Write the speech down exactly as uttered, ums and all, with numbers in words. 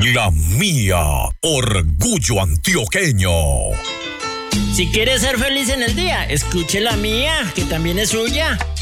La Mía, orgullo antioqueño. Si quiere ser feliz en el día, escuche La Mía, que también es suya.